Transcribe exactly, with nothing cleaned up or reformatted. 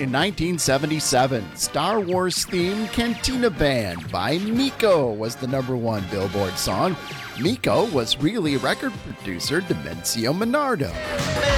In nineteen seventy-seven, Star Wars-themed Cantina Band by Miko was the number one Billboard song. Miko was really record producer Dimensio Minardo.